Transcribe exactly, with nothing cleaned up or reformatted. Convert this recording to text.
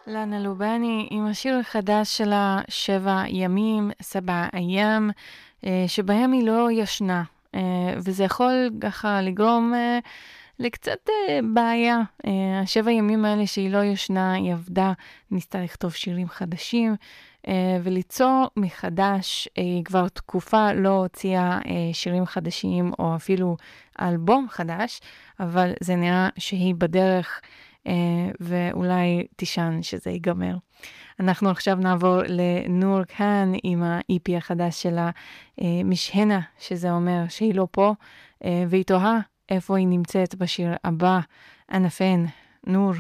לנה לובני עם השיר החדש שלה, שבע ימים, סבע איים, שבהם היא לא ישנה, וזה יכול ככה לגרום לקצת בעיה. השבע ימים האלה שהיא לא ישנה, היא עבדה, ניסתה לכתוב שירים חדשים, וליצור מחדש. היא כבר תקופה לא הוציאה שירים חדשים, או אפילו אלבום חדש, אבל זה נראה שהיא בדרך, ואולי תישן שזה ייגמר. אנחנו עכשיו נעבור לנור קאן עם ה-אי פי החדש שלה, משהנה, שזה אומר שהיא לא פה, והיא תוהה איפה היא נמצאת בשיר הבא. אנפן, נור.